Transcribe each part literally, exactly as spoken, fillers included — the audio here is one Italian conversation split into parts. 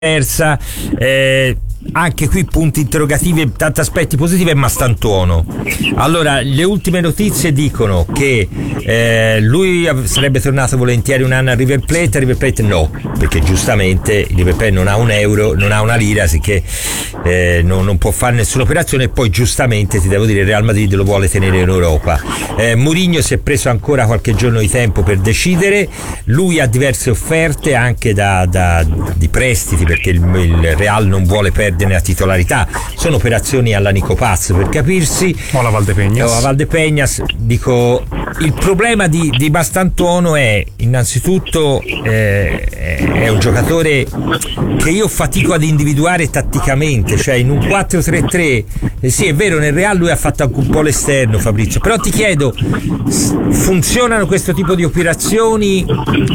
diversa. Eh, anche qui punti interrogativi e tanti aspetti positivi. È Mastantuono. Allora, le ultime notizie dicono che eh, lui sarebbe tornato volentieri un anno a River Plate. A River Plate no, perché giustamente il River Plate non ha un euro, non ha una lira, sicché eh, non, non può fare nessuna operazione. E poi giustamente ti devo dire, il Real Madrid lo vuole tenere in Europa. eh, Mourinho si è preso ancora qualche giorno di tempo per decidere. Lui ha diverse offerte anche da, da di prestiti, perché il, il Real non vuole perdere la titolarità. Sono operazioni alla Nico Paz, per capirsi, o la Valdepeñas. o la Valdepeñas. Dico, il problema di, di Mastantuono è innanzitutto eh, è un giocatore che io fatico ad individuare tatticamente, cioè in un quattro tre tre. Eh sì, è vero, nel Real lui ha fatto anche un po' l'esterno, Fabrizio, però ti chiedo, funzionano questo tipo di operazioni?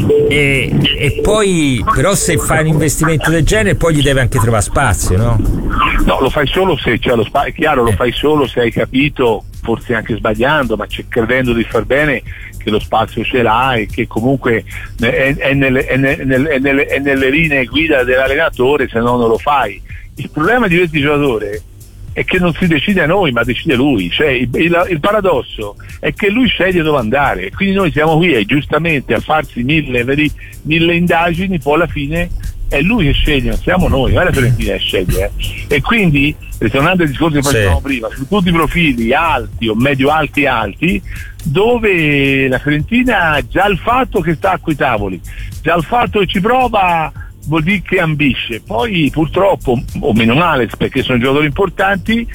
E, e poi però se fai un investimento del genere poi gli deve anche trovare spazio, no? No, lo fai solo se c'è lo spazio, è chiaro, lo fai solo se hai capito, forse anche sbagliando, ma credendo di far bene, che lo spazio ce l'ha e che comunque è, è, nelle, è, nelle, è, nelle, è nelle linee guida dell'allenatore, se no non lo fai. Il problema di questo giocatore è che non si decide a noi, ma decide lui. Cioè, il, il, il paradosso è che lui sceglie dove andare, quindi noi siamo qui e giustamente a farsi mille, vedi, mille indagini, poi alla fine è lui che sceglie, non siamo noi, non è la Fiorentina che sceglie. Eh. E quindi, ritornando al discorso che facevamo sì. prima, su tutti i profili alti o medio alti alti, dove la Fiorentina, già il fatto che sta a quei tavoli, già il fatto che ci prova, vuol dire che ambisce. Poi purtroppo, o meno male, perché sono giocatori importanti,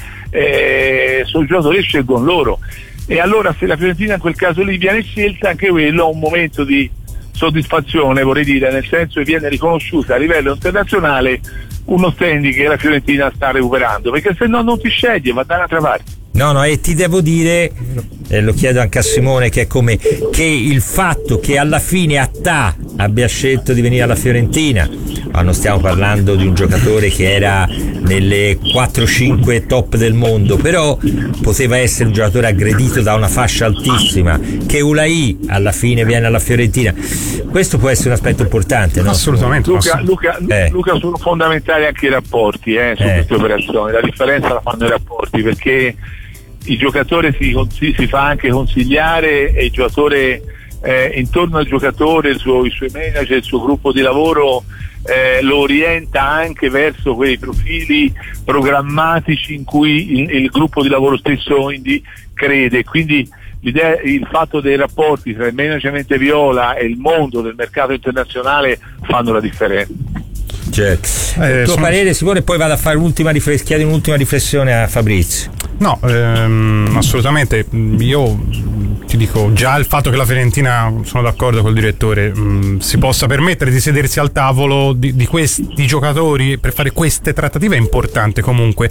eh, sono giocatori che scelgono loro. E allora se la Fiorentina in quel caso lì viene scelta, anche quello è un momento di soddisfazione, vorrei dire, nel senso che viene riconosciuta a livello internazionale uno standing che la Fiorentina sta recuperando, perché se no non ti sceglie, va da un'altra parte. No, no, e ti devo dire, eh, lo chiedo anche a Simone, che è come che il fatto che alla fine Attà abbia scelto di venire alla Fiorentina, ma non stiamo parlando di un giocatore che era nelle quattro cinque top del mondo, però poteva essere un giocatore aggredito da una fascia altissima, che Ulai alla fine viene alla Fiorentina, questo può essere un aspetto importante, no? Assolutamente. Luca, Luca, eh. Luca, sono fondamentali anche i rapporti eh, su eh. queste operazioni, la differenza la fanno i rapporti, perché il giocatore si, si, si fa anche consigliare e il giocatore eh, intorno al giocatore, il suo, i suoi manager, il suo gruppo di lavoro eh, lo orienta anche verso quei profili programmatici in cui il, il gruppo di lavoro stesso indi, crede. Quindi l'idea, il fatto dei rapporti tra il management Viola e il mondo del mercato internazionale fanno la differenza. Certo. Eh, il tuo sono... parere, Simone, e poi vado a fare un'ultima riflessione, chiedo un'ultima riflessione a Fabrizio. No, ehm, assolutamente. Io ti dico, già il fatto che la Fiorentina, sono d'accordo col direttore, mh, si possa permettere di sedersi al tavolo di, di questi giocatori per fare queste trattative è importante comunque.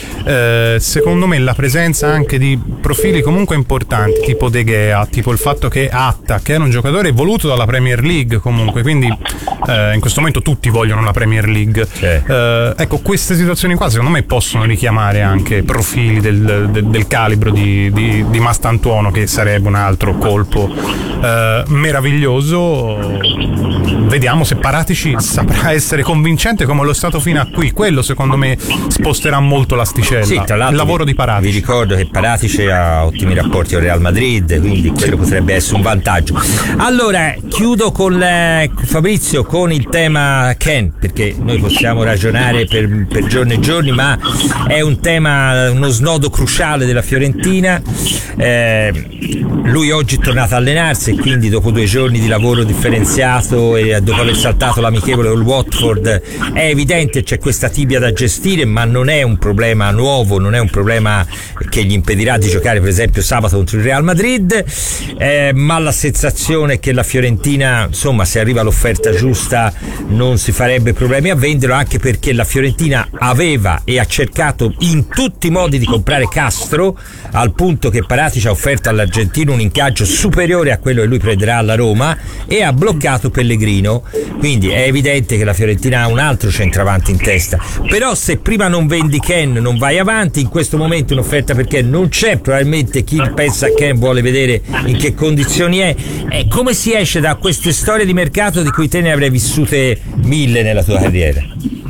Eh, secondo me la presenza anche di profili comunque importanti, tipo De Gea, tipo il fatto che Atta, che era un giocatore voluto dalla Premier League comunque, quindi eh, in questo momento tutti vogliono la Premier League. Eh, ecco, queste situazioni qua secondo me possono richiamare anche profili del, del, del calibro di, di, di Mastantuono, che sarebbe un altro colpo eh, meraviglioso. Vediamo se Paratici saprà essere convincente come lo è stato fino a qui. Quello secondo me sposterà molto l'asticella. Sì, tra l'altro, il lavoro di Paratici. Vi ricordo che Paratici ha ottimi rapporti con Real Madrid, quindi quello potrebbe essere un vantaggio. Allora, chiudo con eh, Fabrizio con il tema Ken, perché noi possiamo ragionare per, per giorni e giorni, ma è un tema, uno snodo cruciale della Fiorentina. Eh, lui oggi è tornato a allenarsi e quindi dopo due giorni di lavoro differenziato e dopo aver saltato l'amichevole col Watford è evidente c'è questa tibia da gestire, ma non è un problema nuovo, non è un problema che gli impedirà di giocare per esempio sabato contro il Real Madrid, eh, ma la sensazione è che la Fiorentina, insomma, se arriva l'offerta giusta non si farebbe problemi a venderlo, anche perché la Fiorentina aveva e ha cercato in tutti i modi di comprare Castro, al punto che Paratici ha offerto all'argentino un ingaggio superiore a quello che lui prenderà alla Roma e ha bloccato Pellegrino, quindi è evidente che la Fiorentina ha un altro centravanti in testa. Però se prima non vendi Ken non vai avanti, in questo momento un'offerta per Ken non c'è, probabilmente chi pensa a Ken vuole vedere in che condizioni è. E come si esce da queste storie di mercato di cui te ne avrei vissute mille nella tua carriera?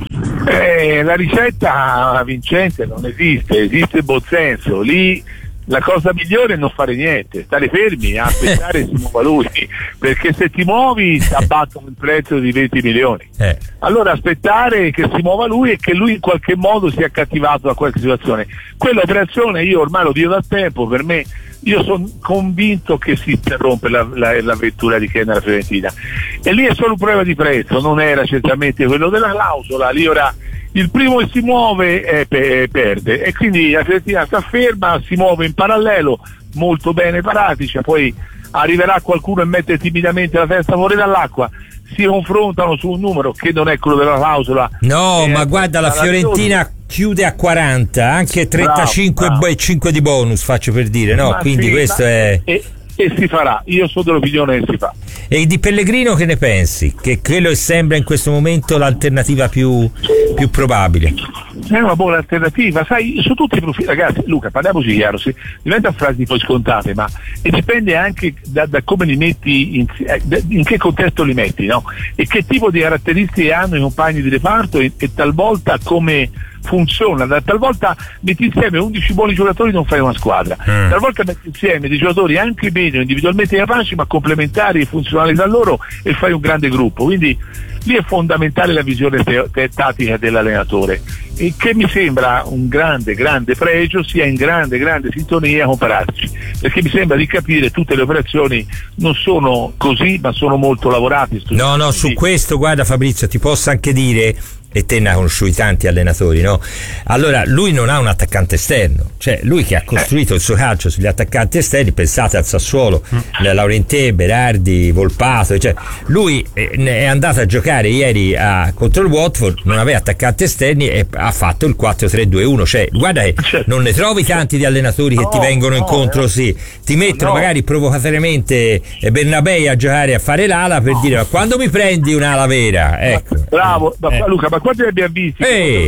Eh, la ricetta vincente non esiste, esiste il buon senso. Lì la cosa migliore è non fare niente, stare fermi, aspettare che si muova lui, perché se ti muovi ti abbattono il prezzo di venti milioni. Eh. Allora aspettare che si muova lui e che lui in qualche modo sia accattivato da qualche situazione. Quell'operazione io ormai lo dico da tempo, per me, io sono convinto che si interrompe la, la, l'avventura di Ken alla Fiorentina, e lì è solo un problema di prezzo, non era certamente quello della clausola. Lì ora il primo che si muove eh, pe- perde, e quindi la Fiorentina sta ferma, si muove in parallelo molto bene Paratici, poi arriverà qualcuno e mette timidamente la testa fuori dall'acqua, si confrontano su un numero che non è quello della clausola. No, ma guarda, la Fiorentina chiude a quaranta, anche trentacinque bravo, bravo. E cinque di bonus, faccio per dire, no? Ma quindi sì, questo è... E, e si farà, io sono dell'opinione che si fa. E di Pellegrino che ne pensi? Che quello sembra in questo momento l'alternativa più, più probabile. È una buona alternativa, sai, su tutti i profili, ragazzi, Luca, parliamoci chiaro, si diventa frasi poi scontate, ma e dipende anche da, da come li metti, in, in che contesto li metti, no? E che tipo di caratteristiche hanno i compagni di reparto, e, e talvolta come funziona. Talvolta metti insieme undici buoni giocatori, non fai una squadra, mm. talvolta metti insieme dei giocatori anche meno individualmente capaci ma complementari e funzionali da loro, e fai un grande gruppo. Quindi lì è fondamentale la visione te- te- tattica dell'allenatore, e che mi sembra un grande grande pregio sia in grande grande sintonia con Paratici, perché mi sembra di capire tutte le operazioni non sono così, ma sono molto lavorate. No, no, su questo guarda Fabrizio, ti posso anche dire, e te ne ha conosciuti tanti allenatori, no? Allora, lui non ha un attaccante esterno, cioè lui che ha costruito il suo calcio sugli attaccanti esterni, pensate al Sassuolo, mm. Laurentè, Berardi, Volpato, cioè lui è andato a giocare ieri a, contro il Watford, non aveva attaccanti esterni e ha fatto il quattro tre due uno, cioè guarda che non ne trovi tanti di allenatori che no, ti vengono no, incontro, no. Sì, ti mettono no. magari provocatoriamente Bernabei a giocare a fare l'ala per no. dire, ma quando mi prendi un'ala vera? Ecco. Bravo, ma eh. Luca, ma quanti ne abbiamo visti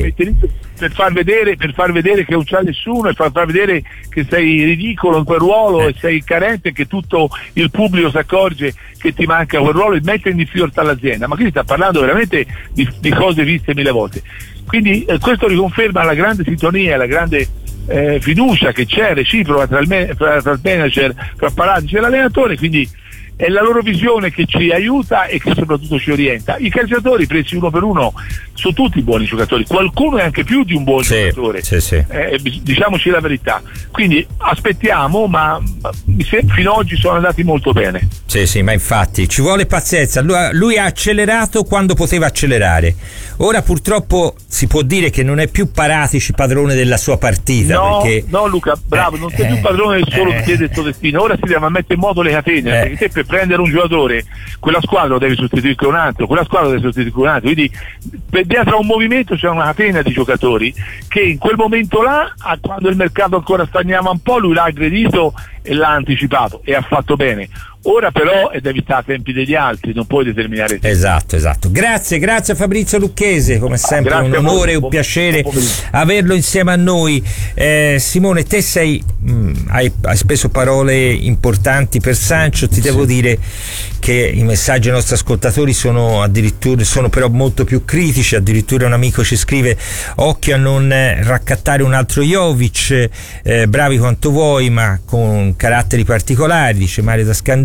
per far vedere per far vedere che non c'è nessuno, e far, far vedere che sei ridicolo in quel ruolo, eh. e sei carente, che tutto il pubblico si accorge che ti manca quel ruolo e mette in difficoltà l'azienda. Ma qui si sta parlando veramente di, di cose viste mille volte. Quindi eh, questo riconferma la grande sintonia, la grande eh, fiducia che c'è reciproca tra il, me- tra, tra il manager, tra Paratici e l'allenatore, quindi è la loro visione che ci aiuta e che soprattutto ci orienta. I calciatori presi uno per uno sono tutti buoni giocatori, qualcuno è anche più di un buon sì, giocatore, sì, sì. Eh, diciamoci la verità. Quindi aspettiamo, ma fino ad oggi sono andati molto bene. Sì, sì, ma infatti ci vuole pazienza. Lui, lui ha accelerato quando poteva accelerare. Ora purtroppo si può dire che non è più Paratici padrone della sua partita. No, perché... no Luca, bravo, non sei eh, più padrone del solo eh, del tuo destino. Ora si deve mettere in modo le catene, eh, perché te per prendere un giocatore, quella squadra lo devi sostituire con un altro, quella squadra lo devi sostituire con un altro, quindi per, dietro a un movimento c'è una catena di giocatori che in quel momento là, quando il mercato ancora stagnava un po', lui l'ha aggredito e l'ha anticipato e ha fatto bene. Ora però è devi stare a tempi degli altri, non puoi determinare tempo. Esatto, esatto. Grazie, grazie a Fabrizio Lucchese, come sempre grazie un onore e un piacere averlo insieme a noi. Eh, Simone, te sei mh, hai, hai speso parole importanti per Sancho, ti sì. devo dire che i messaggi ai nostri ascoltatori sono addirittura sono però molto più critici. Addirittura un amico ci scrive: occhio a non eh, raccattare un altro Jovic, eh, bravi quanto vuoi ma con caratteri particolari, dice Mario da Scandicci.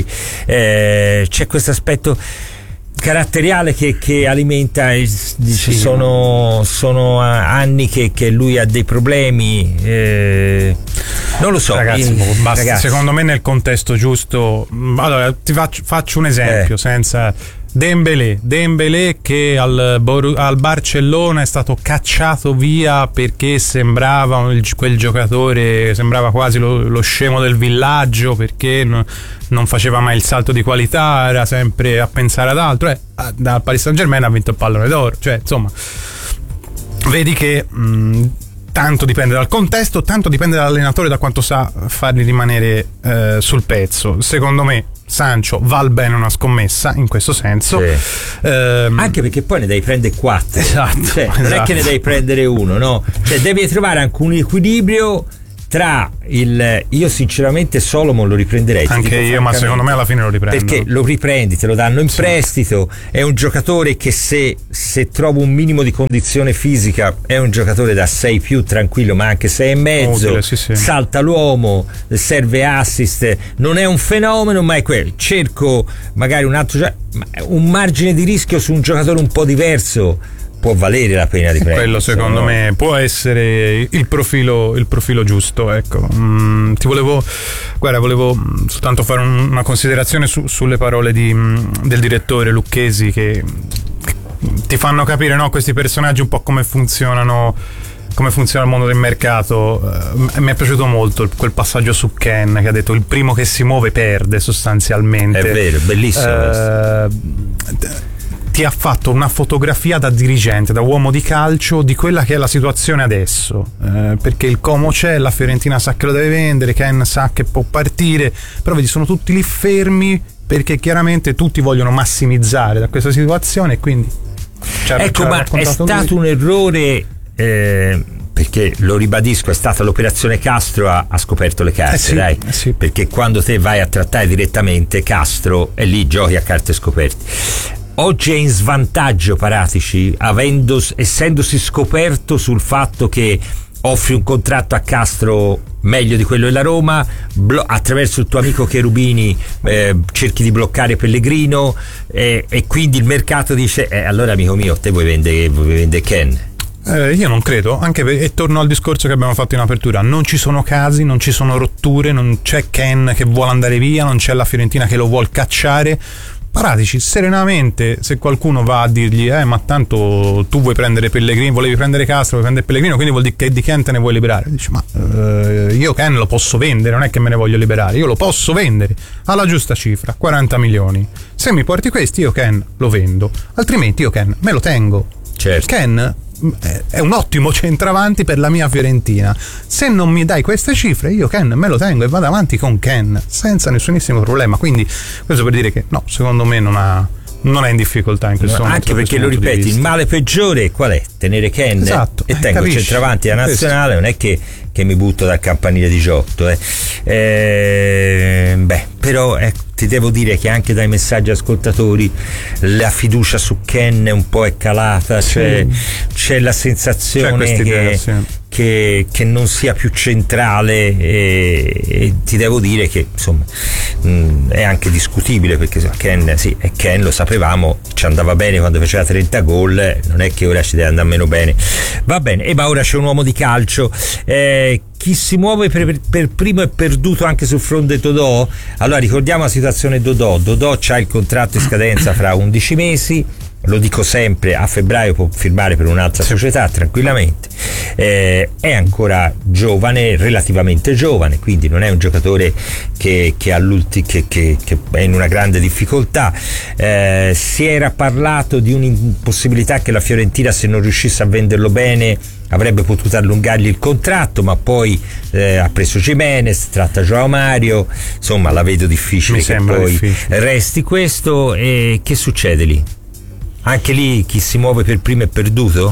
Eh, c'è questo aspetto caratteriale che, che alimenta, dice, sì. sono, sono anni che, che lui ha dei problemi, eh, non lo so ragazzi, eh, basta, ragazzi, secondo me nel contesto giusto. Allora ti faccio, faccio un esempio eh. senza Dembélé, Dembélé che al, al Barcellona è stato cacciato via perché sembrava quel giocatore, sembrava quasi lo, lo scemo del villaggio, perché no, non faceva mai il salto di qualità, era sempre a pensare ad altro. Eh, dal Paris Saint-Germain ha vinto il pallone d'oro, cioè insomma vedi che mh, tanto dipende dal contesto, tanto dipende dall'allenatore, da quanto sa farli rimanere eh, sul pezzo. Secondo me Sancho val bene una scommessa in questo senso, sì. ehm, anche perché poi ne devi prendere quattro, esatto, cioè, esatto. non è che ne devi prendere uno, no? Cioè devi trovare anche un equilibrio tra il io sinceramente Solomon lo riprenderei anche io, ma secondo me alla fine lo riprendo, perché lo riprendi, te lo danno in sì. prestito, è un giocatore che se, se trovo un minimo di condizione fisica è un giocatore da sei più tranquillo, ma anche sei e mezzo, Utile, sì, sì. salta l'uomo, serve assist, non è un fenomeno ma è quello, cerco magari un altro, un margine di rischio su un giocatore un po' diverso può valere la pena di prendere. Quello secondo no? me può essere il profilo, il profilo giusto, ecco. Mm, ti volevo guarda volevo soltanto fare un, una considerazione su, sulle parole di, del direttore Lucchesi che, che ti fanno capire, no, questi personaggi un po' come funzionano, come funziona il mondo del mercato. Uh, mi è piaciuto molto quel passaggio su Ken che ha detto il primo che si muove perde sostanzialmente. È vero, bellissimo. Uh, ti ha fatto una fotografia da dirigente, da uomo di calcio, di quella che è la situazione adesso, eh, perché il Como c'è, la Fiorentina sa che lo deve vendere, Ken sa che può partire, però vedi, sono tutti lì fermi perché chiaramente tutti vogliono massimizzare da questa situazione e quindi ecco, ma è stato lui. un errore eh, perché lo ribadisco, è stata l'operazione Castro ha, ha scoperto le carte, eh sì, dai, eh sì. Perché quando te vai a trattare direttamente Castro e lì giochi a carte scoperte. Oggi è in svantaggio Paratici, avendo, essendosi scoperto sul fatto che offri un contratto a Castro meglio di quello della Roma, blo- attraverso il tuo amico Cherubini eh, cerchi di bloccare Pellegrino eh, e quindi il mercato dice eh, allora amico mio te vuoi vendere, vuoi vendere Ken? Eh, io non credo, anche per, e torno al discorso che abbiamo fatto in apertura, non ci sono casi, non ci sono rotture, non c'è Ken che vuole andare via, non c'è la Fiorentina che lo vuol cacciare. Paratici, serenamente, se qualcuno va a dirgli eh ma tanto tu vuoi prendere Pellegrino, volevi prendere Castro, vuoi prendere Pellegrino, quindi vuol dire che di Ken te ne vuoi liberare. Dici ma eh, io Ken lo posso vendere, non è che me ne voglio liberare, io lo posso vendere alla giusta cifra, quaranta milioni. Se mi porti questi io Ken lo vendo, altrimenti io Ken me lo tengo. Certo. Ken è un ottimo centravanti per la mia Fiorentina, se non mi dai queste cifre io Ken me lo tengo e vado avanti con Ken senza nessunissimo problema, quindi questo per dire che no, secondo me non ha non è in difficoltà in questo no, momento, anche perché lo ripeti, il male peggiore qual è? Tenere Ken, esatto, e tengo il centravanti a nazionale, non è che, che mi butto dal campanile di Giotto eh. Eh, beh però ecco, ti devo dire che anche dai messaggi ascoltatori la fiducia su Ken un po' è calata, sì. cioè, c'è la sensazione c'è che, sì. che, che non sia più centrale e, e ti devo dire che insomma mh, è anche discutibile perché Ken, sì, è Ken, lo sapevamo, ci andava bene quando faceva trenta gol, non è che ora ci deve andare meno bene. Va bene, e ma ora c'è un uomo di calcio, eh, chi si muove per, per primo è perduto anche sul fronte Dodò. Allora ricordiamo la situazione Dodò. Dodò c'ha il contratto in scadenza fra undici mesi, lo dico sempre, a febbraio può firmare per un'altra società tranquillamente, eh, è ancora giovane, relativamente giovane, quindi non è un giocatore che, che, ha l'ulti, che, che, che è in una grande difficoltà. Eh, si era parlato di un'impossibilità che la Fiorentina, se non riuscisse a venderlo bene, avrebbe potuto allungargli il contratto, ma poi eh, ha preso Gimenez, tratta Joao Mario, insomma la vedo difficile Mi che poi difficile. resti questo. E che succede lì? Anche lì chi si muove per primo è perduto?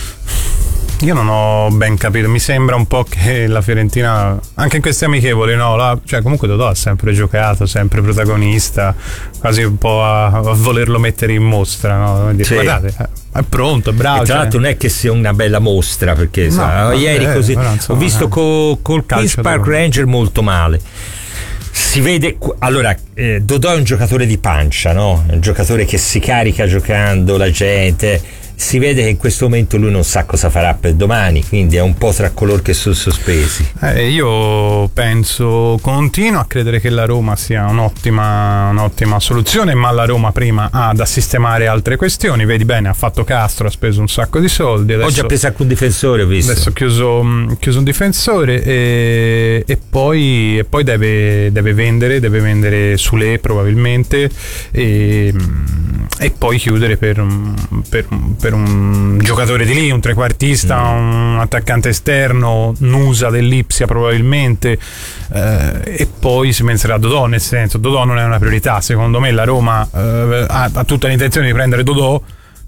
Io non ho ben capito, mi sembra un po' che la Fiorentina, anche in questi amichevoli, no, la, cioè comunque Dodò ha sempre giocato, sempre protagonista, quasi un po' a, a volerlo mettere in mostra, no? Dire, sì. Guardate, è pronto, è bravo. E tra l'altro cioè... non è che sia una bella mostra, perché no, sa, vabbè, ieri così insomma, ho visto eh. co, col Queen's Park Ranger molto male. Si vede, allora eh, Dodò è un giocatore di pancia, no? È un giocatore che si carica giocando la gente, si vede che in questo momento lui non sa cosa farà per domani, quindi è un po' tra coloro che sono sospesi. Eh, io penso, continuo a credere che la Roma sia un'ottima, un'ottima soluzione, ma la Roma prima ha da sistemare altre questioni. Vedi bene, ha fatto Castro, ha speso un sacco di soldi. Adesso, oggi ha preso anche un difensore, ho visto. Adesso ha chiuso, chiuso un difensore e, e poi, e poi deve, deve vendere, deve vendere Sule probabilmente e, e poi chiudere per, per, per un giocatore di lì, un trequartista, mm. un attaccante esterno, Nusa dell'Ipsia probabilmente, eh, e poi si penserà a Dodò, nel senso Dodò non è una priorità, secondo me la Roma eh, ha, ha tutta l'intenzione di prendere Dodò,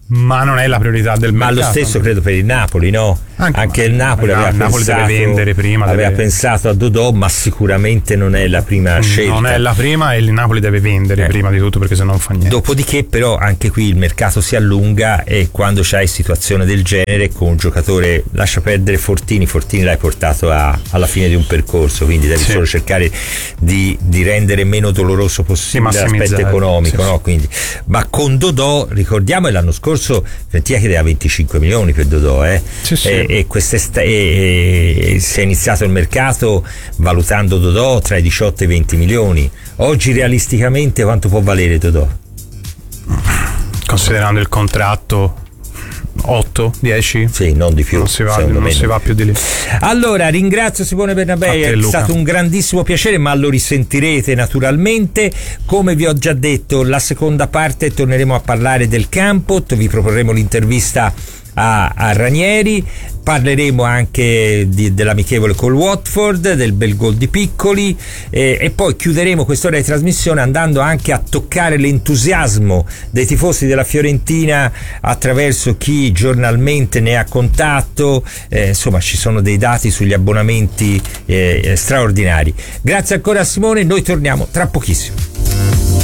ma non è la priorità del ma mercato. Ma lo stesso credo per il Napoli, no? Anche, Anche il Napoli aveva il Napoli pensato, deve vendere prima, aveva deve... pensato a Dodò, ma sicuramente non è la prima scelta. Non è la prima, e il Napoli deve vendere eh. prima di tutto, perché se no non fa niente. Dopodiché però anche qui il mercato si allunga, e quando c'hai situazione del genere con un giocatore, lascia perdere Fortini, Fortini l'hai portato a, alla fine di un percorso, quindi devi sì. solo cercare di, di rendere meno doloroso possibile l'aspetto economico, sì, no? Quindi, ma con Dodò, ricordiamo, l'anno scorso Fiorentina chiedeva venticinque milioni per Dodò, eh? Sì, sì. E, e, quest'est- e, e si è iniziato il mercato valutando Dodò tra i diciotto e i venti milioni. Oggi realisticamente quanto può valere Dodò? Considerando il contratto, otto, dieci? Sì, non di più. Non si va, non si va più di lì. Allora, ringrazio Simone Bernabei, è Luca. Stato un grandissimo piacere, ma lo risentirete naturalmente. Come vi ho già detto, la seconda parte torneremo a parlare del campo, vi proporremo l'intervista a, a Ranieri, parleremo anche di, dell'amichevole col Watford, del bel gol di Piccoli, eh, e poi chiuderemo quest'ora di trasmissione andando anche a toccare l'entusiasmo dei tifosi della Fiorentina attraverso chi giornalmente ne ha contatto, eh, insomma ci sono dei dati sugli abbonamenti eh, straordinari. Grazie ancora a Simone, noi torniamo tra pochissimo.